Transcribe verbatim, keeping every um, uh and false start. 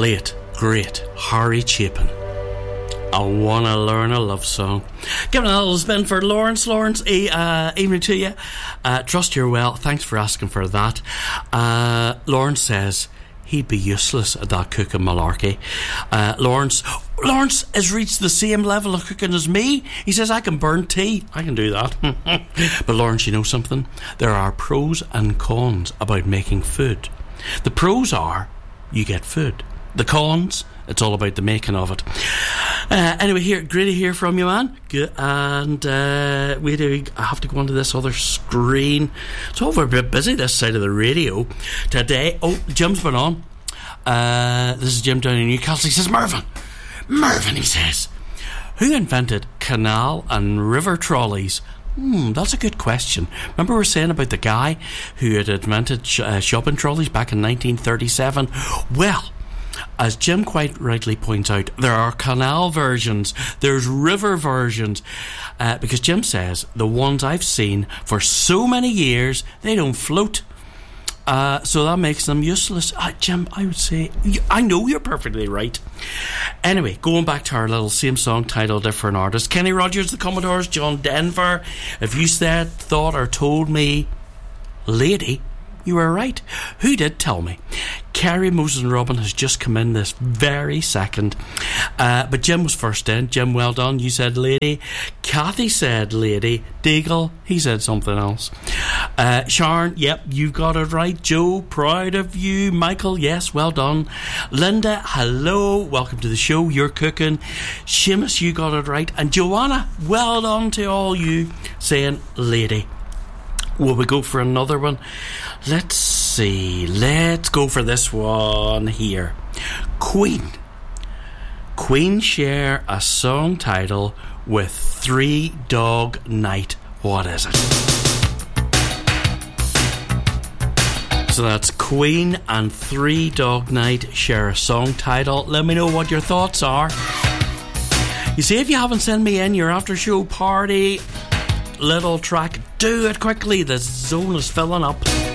late, great Harry Chapin. I wanna learn a love song. Give it a little spin for Lawrence. Lawrence, e- uh, evening to you. Uh, trust you're well. Thanks for asking for that. Uh, Lawrence says he'd be useless at that cooking malarkey. Uh, Lawrence, Lawrence has reached the same level of cooking as me. He says I can burn tea. I can do that. But Lawrence, you know something? There are pros and cons about making food. The pros are you get food. The cons, it's all about the making of it. Uh, anyway, here, great to hear from you, man. Good. And uh, we do. I have to go onto this other screen. It's all a bit busy this side of the radio today. Oh, Jim's been on. Uh, this is Jim down in Newcastle. He says, Mervyn, Mervyn, he says, who invented canal and river trolleys? Hmm, that's a good question. Remember we were saying about the guy who had invented sh- uh, shopping trolleys back in nineteen thirty-seven? Well, as Jim quite rightly points out, there are canal versions, there's river versions, uh, because Jim says the ones I've seen for so many years, they don't float. Uh, so that makes them useless. Uh, Jim, I would say, I know you're perfectly right. Anyway, going back to our little same song title, different artist. Kenny Rogers, the Commodores, John Denver. If you said, thought or told me, lady, you were right. Who did tell me? Kerry, Moses and Robin has just come in this very second. Uh, but Jim was first in. Jim, well done. You said lady. Kathy said lady. Deagle, he said something else. Uh, Sharon, yep, you got it right. Joe, proud of you. Michael, yes, well done. Linda, hello. Welcome to the show. You're cooking. Seamus, you got it right. And Joanna, well done to all you saying lady. Will we go for another one? Let's see. Let's go for this one here. Queen. Queen share a song title with Three Dog Night. What is it? So that's Queen and Three Dog Night share a song title. Let me know what your thoughts are. You see, if you haven't sent me in your after show party little track, do it quickly. The zone is filling up.